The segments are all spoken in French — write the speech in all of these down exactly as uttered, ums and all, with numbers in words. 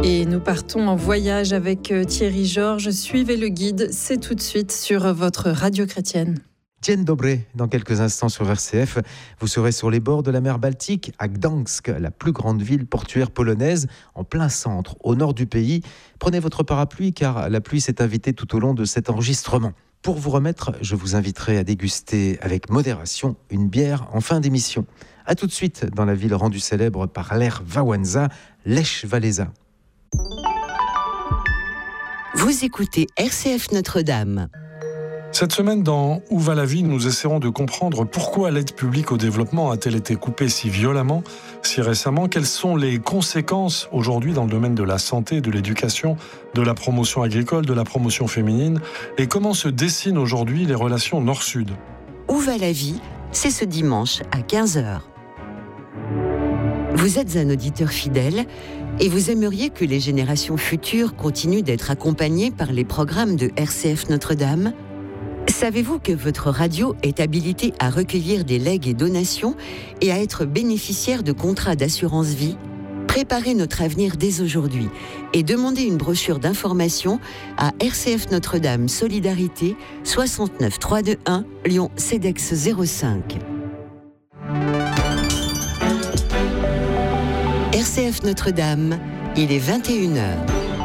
Et nous partons en voyage avec Thierry Georges. Suivez le guide, c'est tout de suite sur votre radio chrétienne. Dzień dobry, dans quelques instants sur R C F, vous serez sur les bords de la mer Baltique, à Gdańsk, la plus grande ville portuaire polonaise, en plein centre, au nord du pays. Prenez votre parapluie car la pluie s'est invitée tout au long de cet enregistrement. Pour vous remettre, je vous inviterai à déguster avec modération une bière en fin d'émission. A tout de suite dans la ville rendue célèbre par Lech Wałęsa, Lech Wałęsa. Vous écoutez R C F Notre-Dame. Cette semaine, dans Où va la vie, nous essaierons de comprendre pourquoi l'aide publique au développement a-t-elle été coupée si violemment, si récemment. Quelles sont les conséquences aujourd'hui dans le domaine de la santé, de l'éducation, de la promotion agricole, de la promotion féminine, et comment se dessinent aujourd'hui les relations nord-sud. Où va la vie, c'est ce dimanche à quinze heures. Vous êtes un auditeur fidèle et vous aimeriez que les générations futures continuent d'être accompagnées par les programmes de R C F Notre-Dame ? Savez-vous que votre radio est habilitée à recueillir des legs et donations et à être bénéficiaire de contrats d'assurance vie ? Préparez notre avenir dès aujourd'hui et demandez une brochure d'information à R C F Notre-Dame Solidarité soixante-neuf trois cent vingt-et-un Lyon CEDEX zéro cinq. R C F Notre-Dame, il est vingt et une heures.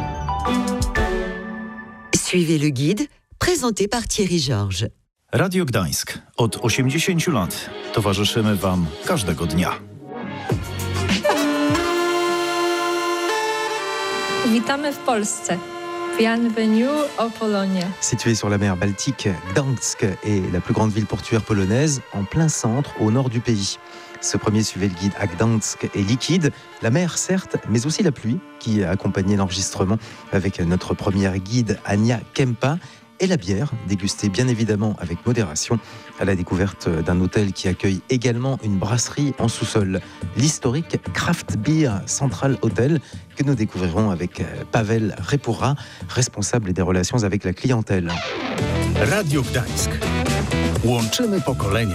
Suivez le guide, présenté par Thierry Georges. Radio Gdańsk. Od osiemdziesięciu lat towarzyszymy Wam każdego dnia. Witamy w Polsce. Bienvenue au Pologne. Située sur la mer Baltique, Gdańsk est la plus grande ville portuaire polonaise, en plein centre, au nord du pays. Ce premier suivait le guide à Gdańsk est liquide, la mer certes, mais aussi la pluie qui a accompagné l'enregistrement avec notre première guide Ania Kempa et la bière, dégustée bien évidemment avec modération à la découverte d'un hôtel qui accueille également une brasserie en sous-sol, l'historique Craft Beer Central Hotel que nous découvrirons avec Paweł Repura, responsable des relations avec la clientèle. Radio Gdańsk. Łączymy pokolenia.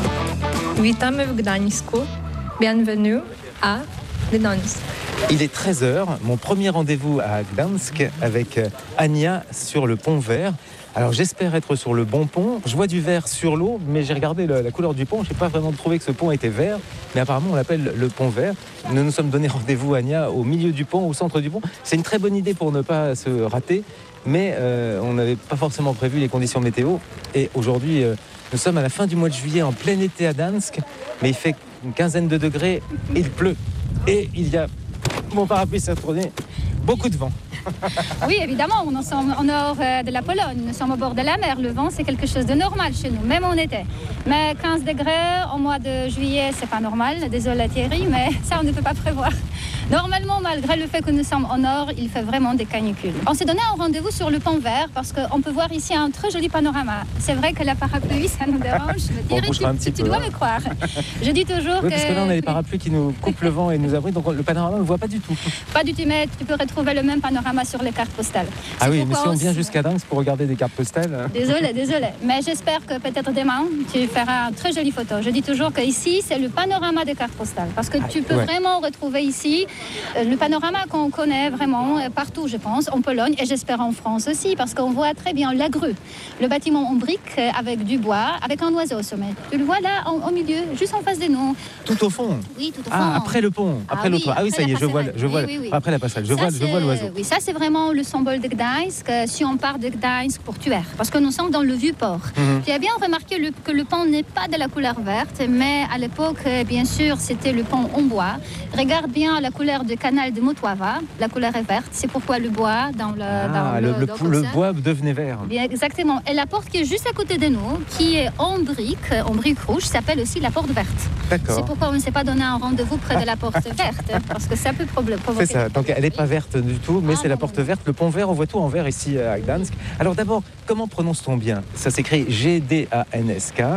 Witamy w Gdańsku. Bienvenue à Gdańsk. Il est treize heures, mon premier rendez-vous à Gdańsk avec Ania sur le pont vert. Alors j'espère être sur le bon pont, je vois du vert sur l'eau, mais j'ai regardé le, la couleur du pont, je n'ai pas vraiment trouvé que ce pont était vert, mais apparemment on l'appelle le pont vert. Nous nous sommes donné rendez-vous, Ania, au milieu du pont, au centre du pont. C'est une très bonne idée pour ne pas se rater, mais euh, on n'avait pas forcément prévu les conditions météo. Et aujourd'hui, euh, nous sommes à la fin du mois de juillet, en plein été à Gdańsk, mais il fait une quinzaine de degrés, et il pleut. Et il y a, mon parapluie s'est retourné, beaucoup de vent. Oui, évidemment, nous sommes au nord de la Pologne, nous sommes au bord de la mer. Le vent, c'est quelque chose de normal chez nous, même en été. Mais quinze degrés au mois de juillet, c'est pas normal. Désolé Thierry, mais ça, on ne peut pas prévoir. Normalement, malgré le fait que nous sommes au nord, il fait vraiment des canicules. On s'est donné un rendez-vous sur le pont vert parce qu'on peut voir ici un très joli panorama. C'est vrai que la parapluie, ça nous dérange. Thierry, tu, tu, tu dois me croire. Je dis toujours oui, que... parce que là, on a les parapluies qui nous coupent le vent et nous abritent, donc le panorama, on ne le voit pas du tout. Pas du tout, mais tu peux retrouver le même panorama sur les cartes postales. Ah c'est oui, mais si on aussi... vient jusqu'à Gdańsk pour regarder des cartes postales... Désolé, désolé. Mais j'espère que peut-être demain, tu feras une très jolie photo. Je dis toujours qu'ici, c'est le panorama des cartes postales. Parce que tu peux ouais. vraiment retrouver ici le panorama qu'on connaît vraiment partout, je pense, en Pologne et j'espère en France aussi, parce qu'on voit très bien la grue, le bâtiment en briques avec du bois, avec un oiseau au sommet. Tu le vois là, en, au milieu, juste en face de nous. Tout au fond. Oui, tout au fond. Ah, après le pont, après ah, l'autre. Oui, ah oui, ça y est, je vois, je vois. Oui, oui, oui. Après la passage, je ça, vois, je vois l'oiseau. Oui, ça c'est vraiment le symbole de Gdańsk. Si on part de Gdańsk portuaire, parce que nous sommes dans le vieux port. Mm-hmm. Tu as bien remarqué le, que le pont n'est pas de la couleur verte, mais à l'époque, bien sûr, c'était le pont en bois. Regarde bien la couleur du canal de Motława. La couleur est verte, c'est pourquoi le bois dans le ah, dans le, le, le, le bois devenait vert. Bien, exactement. Et la porte qui est juste à côté de nous, qui est en brique, en brique rouge, s'appelle aussi la porte verte. D'accord. C'est pourquoi on ne s'est pas donné un rendez-vous près de la porte verte, parce que ça peut provoquer. C'est ça. Donc elle n'est pas verte du tout, mais ah, c'est non, la porte non. verte. Le pont vert, on voit tout en vert ici à Gdańsk. Alors d'abord, comment prononce-t-on bien ? Ça s'écrit G D A N S K.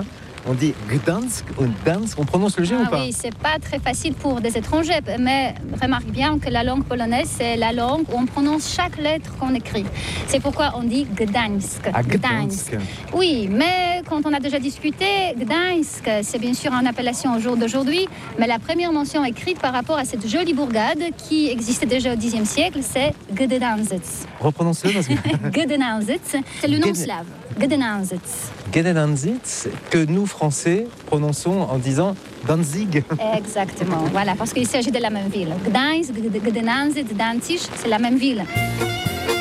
On dit Gdansk ou Gdansk. On prononce le G ah ou pas? Oui, c'est pas très facile pour des étrangers, mais remarque bien que la langue polonaise, c'est la langue où on prononce chaque lettre qu'on écrit. C'est pourquoi on dit Gdańsk. Ah, Gdańsk. Oui, mais quand on a déjà discuté, Gdańsk, c'est bien sûr une appellation au jour d'aujourd'hui, mais la première mention écrite par rapport à cette jolie bourgade qui existait déjà au dixième siècle, c'est Gdańsk. Reprononce-le parce que... Gdańsk, c'est le nom Gd- slave. Gdańsk. Gdańsk, que nous, Français, prononçons en disant Danzig. Exactement, voilà, parce qu'il s'agit de la même ville. Gdańsk, Gdańsk, Danzig, c'est la même ville.